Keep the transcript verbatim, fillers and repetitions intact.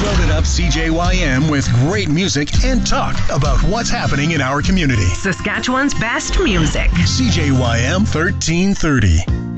Loaded up C J Y M with great music and talk about what's happening in our community. Saskatchewan's best music. C J Y M thirteen thirty.